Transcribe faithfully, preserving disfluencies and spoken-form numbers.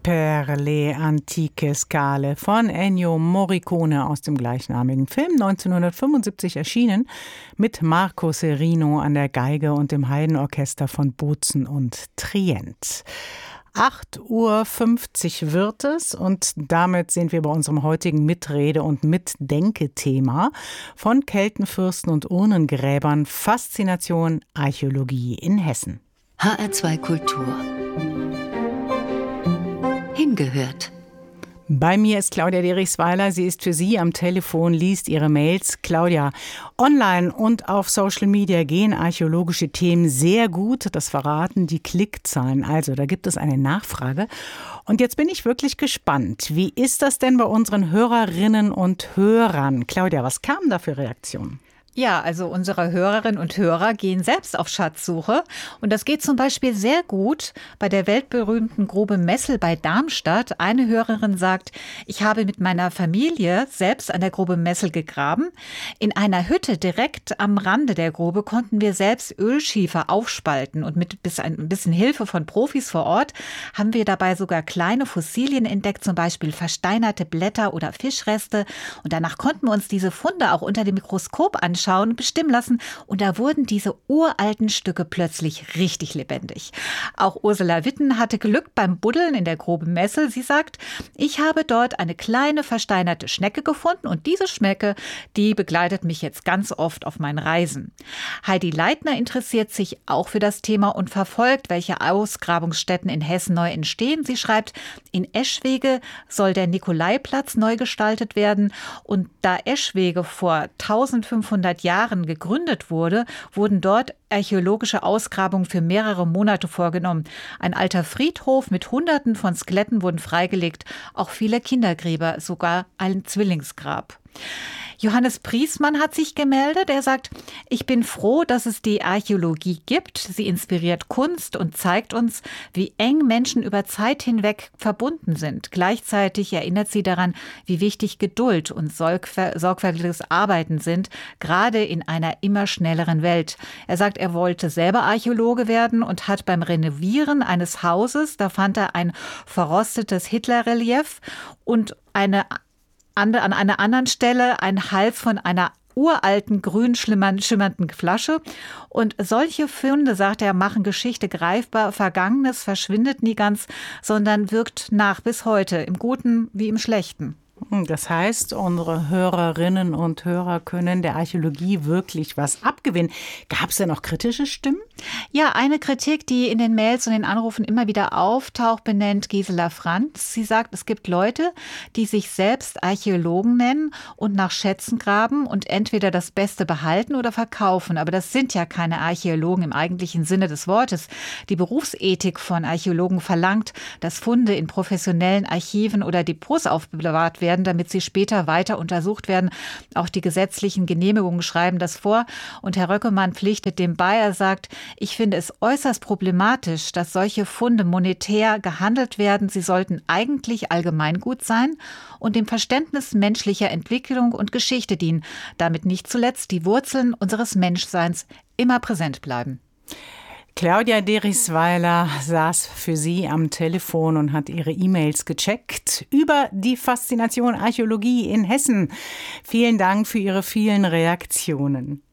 Per le antiche scale von Ennio Morricone aus dem gleichnamigen Film, neunzehnhundertfünfundsiebzig erschienen, mit Marco Serino an der Geige und dem Haydn-Orchester von Bozen und Trient. acht Uhr fünfzig wird es und damit sind wir bei unserem heutigen Mitrede- und Mitdenke-Thema von Keltenfürsten und Urnengräbern, Faszination Archäologie in Hessen. H R zwei Kultur. Hingehört. Bei mir ist Claudia Derichsweiler. Sie ist für Sie am Telefon, liest Ihre Mails. Claudia, online und auf Social Media gehen archäologische Themen sehr gut. Das verraten die Klickzahlen. Also, da gibt es eine Nachfrage. Und jetzt bin ich wirklich gespannt. Wie ist das denn bei unseren Hörerinnen und Hörern? Claudia, was kamen da für Reaktionen? Ja, also unsere Hörerinnen und Hörer gehen selbst auf Schatzsuche. Und das geht zum Beispiel sehr gut bei der weltberühmten Grube Messel bei Darmstadt. Eine Hörerin sagt, ich habe mit meiner Familie selbst an der Grube Messel gegraben. In einer Hütte direkt am Rande der Grube konnten wir selbst Ölschiefer aufspalten. Und mit ein bisschen Hilfe von Profis vor Ort haben wir dabei sogar kleine Fossilien entdeckt, zum Beispiel versteinerte Blätter oder Fischreste. Und danach konnten wir uns diese Funde auch unter dem Mikroskop anschauen. Schauen, bestimmen lassen und da wurden diese uralten Stücke plötzlich richtig lebendig. Auch Ursula Witten hatte Glück beim Buddeln in der Grube Messel. Sie sagt, ich habe dort eine kleine versteinerte Schnecke gefunden und diese Schnecke, die begleitet mich jetzt ganz oft auf meinen Reisen. Heidi Leitner interessiert sich auch für das Thema und verfolgt, welche Ausgrabungsstätten in Hessen neu entstehen. Sie schreibt, in Eschwege soll der Nikolaiplatz neu gestaltet werden und da Eschwege vor eintausendfünfhundert Jahren gegründet wurde, wurden dort archäologische Ausgrabungen für mehrere Monate vorgenommen. Ein alter Friedhof mit Hunderten von Skeletten wurden freigelegt, auch viele Kindergräber, sogar ein Zwillingsgrab. Johannes Priesmann hat sich gemeldet. Er sagt, ich bin froh, dass es die Archäologie gibt. Sie inspiriert Kunst und zeigt uns, wie eng Menschen über Zeit hinweg verbunden sind. Gleichzeitig erinnert sie daran, wie wichtig Geduld und sorgfältiges Arbeiten sind, gerade in einer immer schnelleren Welt. Er sagt, er wollte selber Archäologe werden und hat beim Renovieren eines Hauses, da fand er ein verrostetes Hitlerrelief und eine an einer anderen Stelle ein Hals von einer uralten, grün schimmernden Flasche. Und solche Funde, sagt er, machen Geschichte greifbar. Vergangenes verschwindet nie ganz, sondern wirkt nach bis heute, im Guten wie im Schlechten. Das heißt, unsere Hörerinnen und Hörer können der Archäologie wirklich was abgewinnen. Gab es denn auch kritische Stimmen? Ja, eine Kritik, die in den Mails und den Anrufen immer wieder auftaucht, benennt Gisela Franz. Sie sagt, es gibt Leute, die sich selbst Archäologen nennen und nach Schätzen graben und entweder das Beste behalten oder verkaufen. Aber das sind ja keine Archäologen im eigentlichen Sinne des Wortes. Die Berufsethik von Archäologen verlangt, dass Funde in professionellen Archiven oder Depots aufbewahrt werden, damit sie später weiter untersucht werden. Auch die gesetzlichen Genehmigungen schreiben das vor. Und Herr Röckemann pflichtet dem bei. Er sagt, ich finde es äußerst problematisch, dass solche Funde monetär gehandelt werden. Sie sollten eigentlich Allgemeingut sein und dem Verständnis menschlicher Entwicklung und Geschichte dienen, damit nicht zuletzt die Wurzeln unseres Menschseins immer präsent bleiben. Claudia Derichsweiler saß für Sie am Telefon und hat ihre E-Mails gecheckt über die Faszination Archäologie in Hessen. Vielen Dank für Ihre vielen Reaktionen.